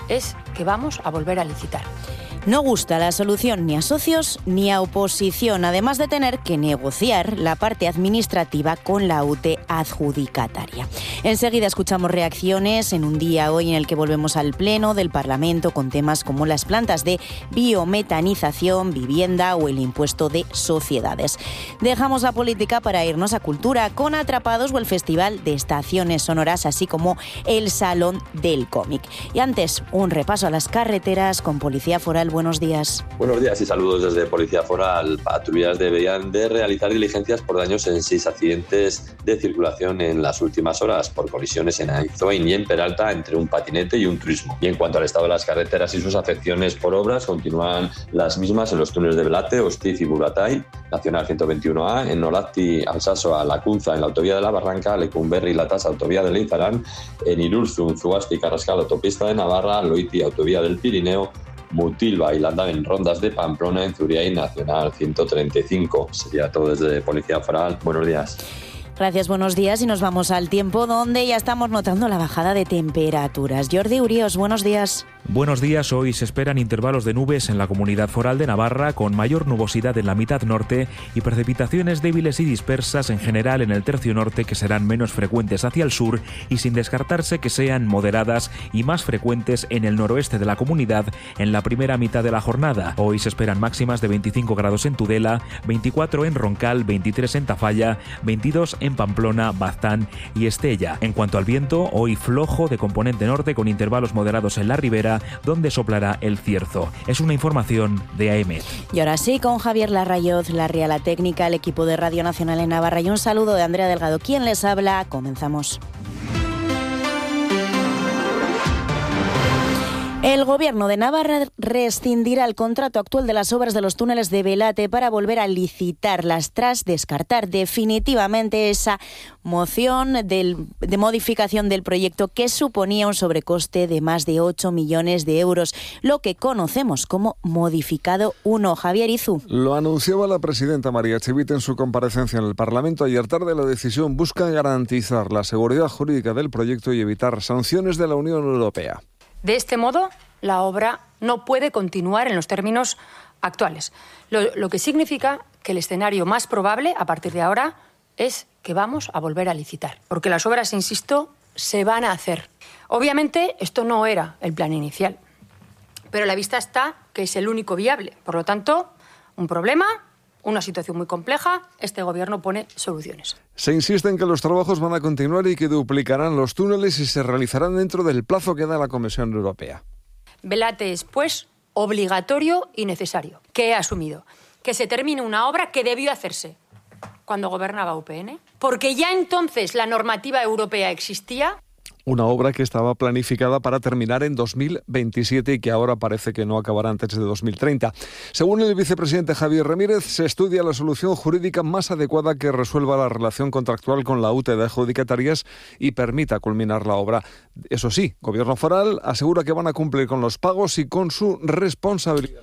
es que vamos a volver a licitar. No gusta la solución ni a socios ni a oposición, además de tener que negociar la parte administrativa con la UTE adjudicataria. Enseguida escuchamos reacciones en un día hoy en el que volvemos al Pleno del Parlamento con temas como las plantas de biometanización, vivienda o el impuesto de sociedades. Dejamos la política para irnos a cultura con Atrapados o el Festival de Estaciones Sonoras, así como el Salón del Cómic. Y antes, un repaso a las carreteras con Policía Foral. Buenos días. Buenos días y saludos desde Policía Foral. Patrullas deberían de realizar diligencias por daños en 6 accidentes de circulación en las últimas horas por colisiones en Aizoin y en Peralta entre un patinete y un turismo. Y en cuanto al estado de las carreteras y sus afecciones por obras, continúan las mismas en los túneles de Belate, Hostiz y Buratay, Nacional 121A, en Nolazti, Alsaso, a Lacunza, en la autovía de la Barranca, Lecumberri, Latas, autovía de Leizarán, en Irurzun, Zugasti, Carrascal, autopista de Navarra, Loiti, autovía del Pirineo, Mutilva y Landa en Rondas de Pamplona, en Zuriay, Nacional 135. Sería todo desde Policía Foral. Buenos días. Gracias, buenos días, y nos vamos al tiempo donde ya estamos notando la bajada de temperaturas. Jordi Urios, buenos días. Buenos días, hoy se esperan intervalos de nubes en la Comunidad Foral de Navarra con mayor nubosidad en la mitad norte y precipitaciones débiles y dispersas en general en el tercio norte que serán menos frecuentes hacia el sur y sin descartarse que sean moderadas y más frecuentes en el noroeste de la comunidad en la primera mitad de la jornada. Hoy se esperan máximas de 25 grados en Tudela, 24 en Roncal, 23 en Tafalla, 22 en Pamplona, Baztán y Estella. En cuanto al viento, hoy flojo de componente norte con intervalos moderados en la ribera, donde soplará el cierzo. Es una información de AEMET. Y ahora sí, con Javier Larrayoz, la Reala Técnica, el equipo de Radio Nacional en Navarra y un saludo de Andrea Delgado. ¿Quién les habla? Comenzamos. El Gobierno de Navarra rescindirá el contrato actual de las obras de los túneles de Belate para volver a licitarlas tras descartar definitivamente esa moción de modificación del proyecto que suponía un sobrecoste de más de 8 millones de euros, lo que conocemos como Modificado 1. Javier Izu. Lo anunciaba la presidenta María Chivite en su comparecencia en el Parlamento ayer tarde. La decisión busca garantizar la seguridad jurídica del proyecto y evitar sanciones de la Unión Europea. De este modo, la obra no puede continuar en los términos actuales, lo que significa que el escenario más probable a partir de ahora es que vamos a volver a licitar, porque las obras, insisto, se van a hacer. Obviamente, esto no era el plan inicial, pero a la vista está que es el único viable. Por lo tanto, un problema, una situación muy compleja, este Gobierno pone soluciones. Se insiste en que los trabajos van a continuar y que duplicarán los túneles y se realizarán dentro del plazo que da la Comisión Europea. Belate es, pues, obligatorio y necesario. ¿Qué he asumido? Que se termine una obra que debió hacerse cuando gobernaba UPN, porque ya entonces la normativa europea existía. Una obra que estaba planificada para terminar en 2027 y que ahora parece que no acabará antes de 2030. Según el vicepresidente Javier Ramírez, se estudia la solución jurídica más adecuada que resuelva la relación contractual con la UTE de adjudicatarias y permita culminar la obra. Eso sí, Gobierno Foral asegura que van a cumplir con los pagos y con su responsabilidad.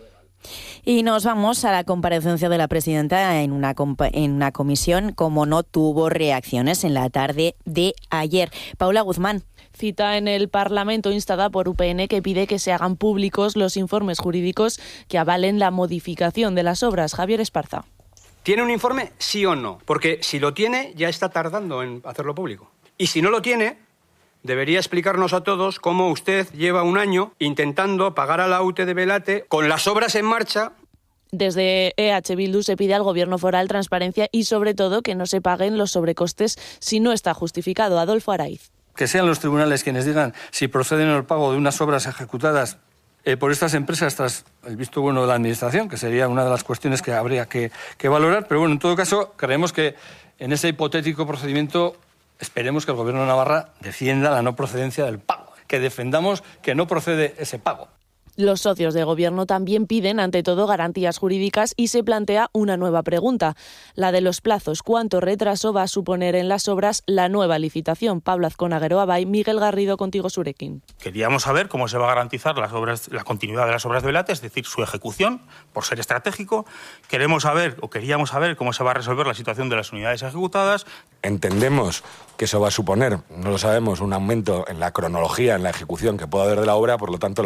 Y nos vamos a la comparecencia de la presidenta en una comisión, como no tuvo reacciones en la tarde de ayer. Paula Guzmán. Cita en el Parlamento instada por UPN que pide que se hagan públicos los informes jurídicos que avalen la modificación de las obras. Javier Esparza. ¿Tiene un informe, sí o no? Porque si lo tiene, ya está tardando en hacerlo público. Y si no lo tiene, debería explicarnos a todos cómo usted lleva un año intentando pagar a la UTE de Belate con las obras en marcha. Desde EH Bildu se pide al Gobierno foral transparencia y, sobre todo, que no se paguen los sobrecostes si no está justificado. Adolfo Araiz. Que sean los tribunales quienes digan si proceden el pago de unas obras ejecutadas por estas empresas tras el visto bueno de la Administración, que sería una de las cuestiones que habría que valorar. Pero bueno, en todo caso, creemos que en ese hipotético procedimiento esperemos que el Gobierno de Navarra defienda la no procedencia del pago, que defendamos que no procede ese pago. Los socios de Gobierno también piden, ante todo, garantías jurídicas y se plantea una nueva pregunta, la de los plazos. ¿Cuánto retraso va a suponer en las obras la nueva licitación? Pablo Azcona Geroabay, Miguel Garrido, Contigo Surekin. Queríamos saber cómo se va a garantizar la continuidad de las obras de Belate, es decir, su ejecución, por ser estratégico. Queríamos saber cómo se va a resolver la situación de las unidades ejecutadas. Entendemos que eso va a suponer, no lo sabemos, un aumento en la cronología, en la ejecución que pueda haber de la obra, por lo tanto